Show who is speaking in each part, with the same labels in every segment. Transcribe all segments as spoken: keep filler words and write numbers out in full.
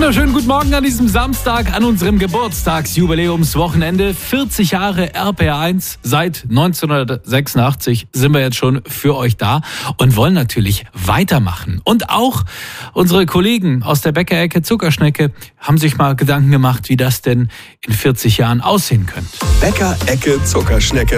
Speaker 1: Wunderschönen guten Morgen an diesem Samstag, an unserem Geburtstagsjubiläumswochenende. vierzig Jahre R P R eins. Seit neunzehnhundertsechsundachtzig sind wir jetzt schon für euch da und wollen natürlich weitermachen. Und auch unsere Kollegen aus der Bäckerecke Zuckerschnecke haben sich mal Gedanken gemacht, wie das denn in vierzig Jahren aussehen könnte.
Speaker 2: Bäckerecke Zuckerschnecke.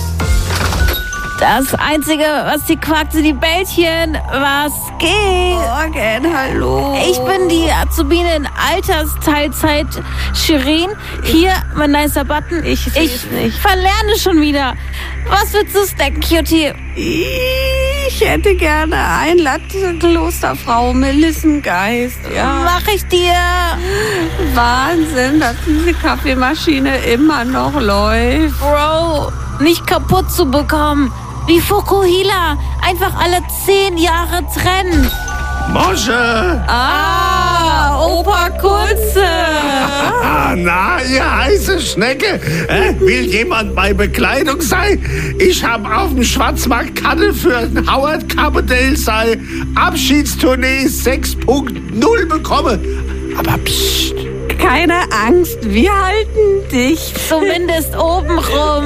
Speaker 3: Das Einzige, was die quakt, sind die Bällchen. Was geht?
Speaker 4: Morgen, hallo.
Speaker 3: Ich bin die Azubine in Altersteilzeit Shirin. Hier, mein nicer Button.
Speaker 4: Ich seh's nicht.
Speaker 3: verlerne schon wieder. Was willst du snacken, Cutie?
Speaker 4: Ich hätte gerne ein Latte Klosterfrau Melissengeist. Ja.
Speaker 3: Mach ich dir.
Speaker 4: Wahnsinn, dass diese Kaffeemaschine immer noch läuft.
Speaker 3: Bro, nicht kaputt zu bekommen. Wie Fukuhila. Einfach alle zehn Jahre trennen.
Speaker 5: Mosche!
Speaker 3: Ah, Opa Kunze.
Speaker 5: Ah, na, ihr heiße Schnecke. Äh, will jemand bei Bekleidung sein? Ich hab auf dem Schwarzmarkt Karte für Howard Carpendale sei Abschiedstournee sechs Punkt null bekommen. Aber psst.
Speaker 4: Keine Angst, wir halten dich.
Speaker 3: Zumindest obenrum.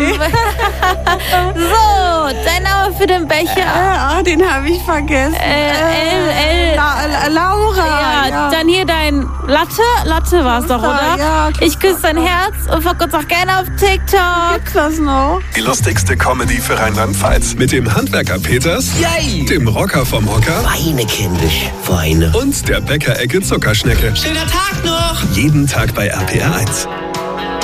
Speaker 3: So, dein Name für den Becher.
Speaker 4: Ah, den habe ich vergessen.
Speaker 3: Äh, L, L.
Speaker 4: La, La, Laura.
Speaker 3: Ja,
Speaker 4: ja.
Speaker 3: dann hier dein Latte. Latte war's doch, oder?
Speaker 4: Ja,
Speaker 3: ich küsse dein Herz und verkürze auch gerne auf TikTok.
Speaker 4: Gibt's das noch?
Speaker 2: Die lustigste Comedy für Rheinland-Pfalz. Mit dem Handwerker Peters,
Speaker 6: Yay!
Speaker 2: dem Rocker vom Hocker
Speaker 6: Weine, kindisch, Weine.
Speaker 2: und der Bäckerecke Zuckerschnecke.
Speaker 6: Schöner Tag noch!
Speaker 2: Jeden Tag bei R P R eins.